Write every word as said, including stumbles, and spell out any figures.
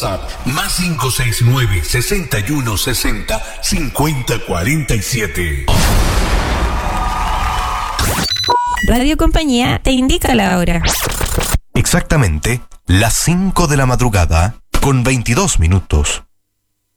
WhatsApp más cinco seis nueve, sesenta y uno, sesenta, cincuenta, cuarenta y siete. Radio Compañía te indica la hora. Exactamente las cinco de la madrugada con veintidós minutos.